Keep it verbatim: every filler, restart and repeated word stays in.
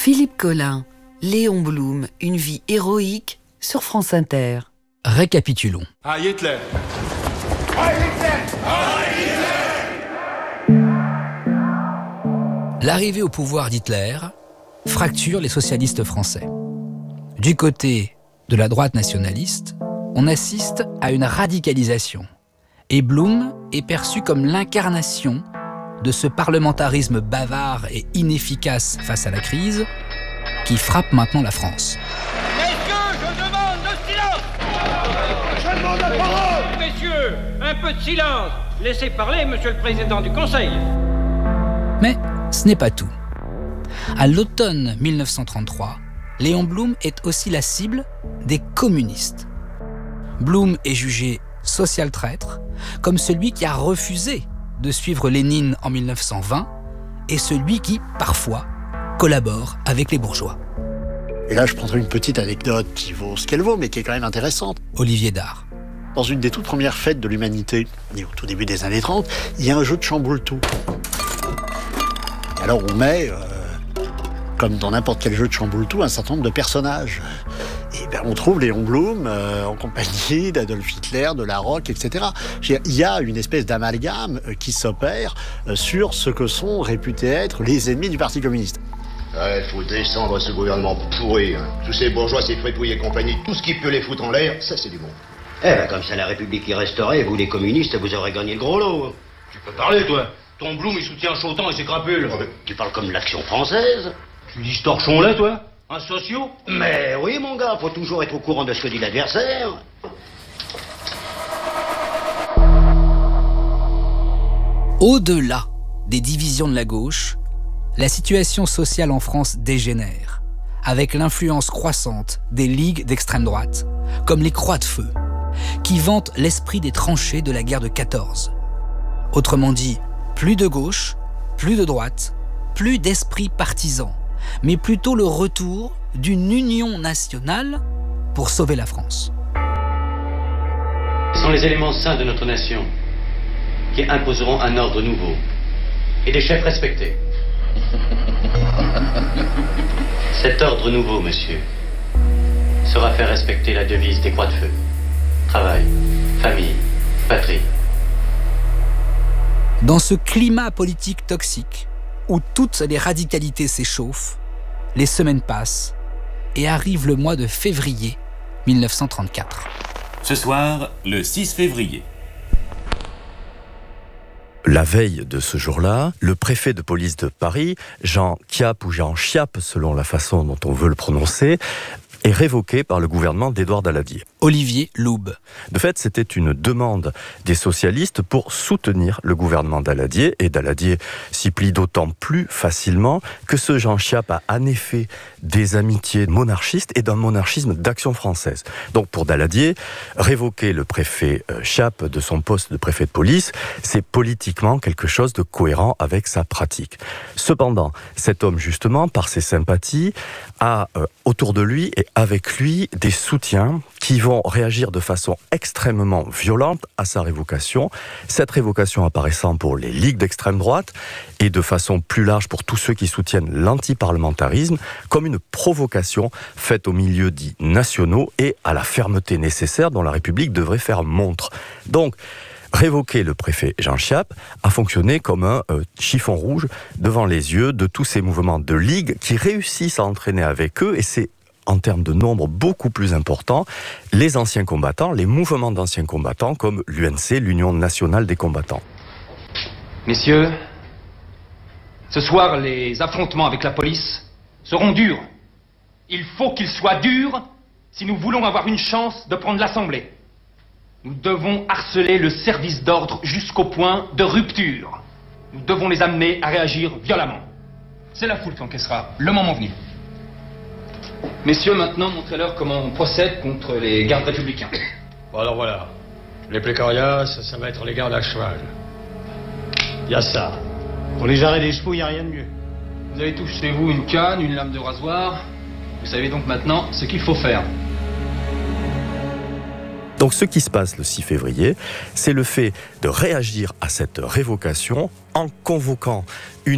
Philippe Collin, Léon Blum, une vie héroïque sur France Inter. Récapitulons. Ah, Hitler. Ah, Hitler. Ah, Hitler. L'arrivée au pouvoir d'Hitler fracture les socialistes français. Du côté de la droite nationaliste, on assiste à une radicalisation. Et Blum est perçu comme l'incarnation de ce parlementarisme bavard et inefficace face à la crise qui frappe maintenant la France. Messieurs, je demande le silence. Je demande la parole. Messieurs, un peu de silence. Laissez parler Monsieur le Président du Conseil. Mais ce n'est pas tout. À l'automne mille neuf cent trente-trois, Léon Blum est aussi la cible des communistes. Blum est jugé social traître, comme celui qui a refusé de suivre Lénine en mille neuf cent vingt et celui qui, parfois, collabore avec les bourgeois. Et là, je prendrai une petite anecdote qui vaut ce qu'elle vaut, mais qui est quand même intéressante. Olivier Dard. Dans une des toutes premières fêtes de l'humanité, au tout début des années trente, il y a un jeu de chamboule-tout. Alors on met, euh, comme dans n'importe quel jeu de chamboule-tout, un certain nombre de personnages. Et ben, on trouve Léon Blum euh, en compagnie d'Adolf Hitler, de Larocque, et cetera. Il y a une espèce d'amalgame euh, qui s'opère euh, sur ce que sont réputés être les ennemis du Parti communiste. Ouais, faut descendre ce gouvernement pourri. Hein. Tous ces bourgeois, ces fripouilles et compagnie, tout ce qui peut les foutre en l'air, ça c'est du bon. Eh ben, comme ça la République y resterait, vous les communistes, vous aurez gagné le gros lot. Tu peux parler, toi. Ton Blum, il soutient Chautan et ses crapules. Oh, mais tu parles comme l'Action française. Tu dis ce torchon-là, toi? Un socio? Mais oui, mon gars, faut toujours être au courant de ce que dit l'adversaire. Au-delà des divisions de la gauche, la situation sociale en France dégénère, avec l'influence croissante des ligues d'extrême droite, comme les Croix de Feu, qui vantent l'esprit des tranchées de la guerre de quatorze. Autrement dit, plus de gauche, plus de droite, plus d'esprit partisan, mais plutôt le retour d'une union nationale pour sauver la France. Ce sont les éléments sains de notre nation qui imposeront un ordre nouveau et des chefs respectés. Cet ordre nouveau, monsieur, sera faire respecter la devise des Croix de Feu. Travail, famille, patrie. Dans ce climat politique toxique, où toutes les radicalités s'échauffent, les semaines passent et arrive le mois de février mille neuf cent trente-quatre. Ce soir, le six février. La veille de ce jour-là, le préfet de police de Paris, Jean Chiappe ou Jean Chiappe, selon la façon dont on veut le prononcer, est révoqué par le gouvernement d'Édouard Daladier. Olivier Loub. De fait, c'était une demande des socialistes pour soutenir le gouvernement Daladier, et Daladier s'y plie d'autant plus facilement que ce Jean Chiappe a en effet des amitiés monarchistes et d'un monarchisme d'action française. Donc pour Daladier, révoquer le préfet Chiappe de son poste de préfet de police, c'est politiquement quelque chose de cohérent avec sa pratique. Cependant, cet homme justement, par ses sympathies, a euh, autour de lui et avec lui des soutiens qui vont réagir de façon extrêmement violente à sa révocation. Cette révocation apparaissant pour les ligues d'extrême droite et de façon plus large pour tous ceux qui soutiennent l'antiparlementarisme comme une provocation faite aux milieux dits nationaux et à la fermeté nécessaire dont la République devrait faire montre. Donc, révoquer le préfet Jean Chiappe a fonctionné comme un euh, chiffon rouge devant les yeux de tous ces mouvements de ligue qui réussissent à entraîner avec eux, et c'est en termes de nombre beaucoup plus important, les anciens combattants, les mouvements d'anciens combattants comme l'U N C, l'Union nationale des combattants. Messieurs, ce soir, les affrontements avec la police seront durs. Il faut qu'ils soient durs si nous voulons avoir une chance de prendre l'Assemblée. Nous devons harceler le service d'ordre jusqu'au point de rupture. Nous devons les amener à réagir violemment. C'est la foule qui encaissera, le moment venu. Messieurs, maintenant, montrez-leur comment on procède contre les gardes républicains. Bon, alors voilà. Les plécorias, ça, ça va être les gardes à cheval. Il y a ça. Pour les arrêts des chevaux, il n'y a rien de mieux. Vous avez tous chez vous une canne, une lame de rasoir. Vous savez donc maintenant ce qu'il faut faire. Donc ce qui se passe le six février, c'est le fait de réagir à cette révocation en convoquant une